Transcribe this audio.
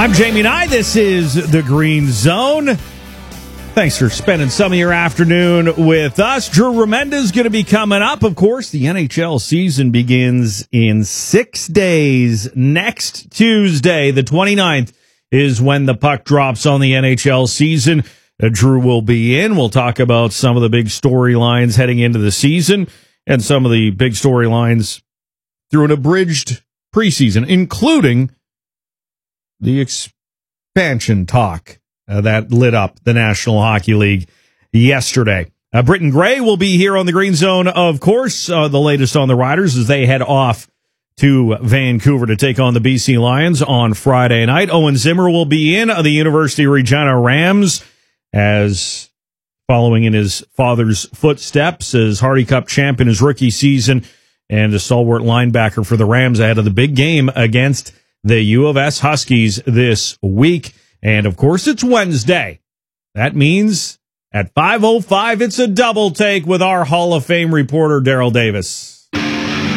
I'm Jamie Nye. This is the Green Zone. Thanks for spending some of your afternoon with us. Drew Remenda is going to be coming up. Of course, the NHL season begins in 6 days. Next Tuesday, the 29th, is when the puck drops on the NHL season. Drew will be in. We'll talk about some of the big storylines heading into the season and some of the big storylines through an abridged preseason, including the expansion talk that lit up the National Hockey League yesterday. Britton Gray will be here on the Green Zone, of course. The latest on the Riders as they head off to Vancouver to take on the BC Lions on Friday night. Owen Zimmer will be in the University of Regina Rams as following in his father's footsteps as Hardy Cup champ in his rookie season and a stalwart linebacker for the Rams ahead of the big game against the U of S Huskies this week. And, of course, it's Wednesday. That means at 5:05, it's a double take with our Hall of Fame reporter, Daryl Davis.